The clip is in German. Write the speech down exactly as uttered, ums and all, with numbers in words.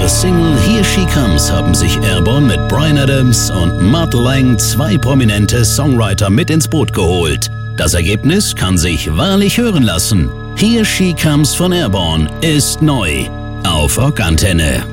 ihrer Single Here She Comes haben sich Airborne mit Bryan Adams und Mutt Lange zwei prominente Songwriter mit ins Boot geholt. Das Ergebnis kann sich wahrlich hören lassen. Here She Comes von Airborne ist neu auf Rock Antenne.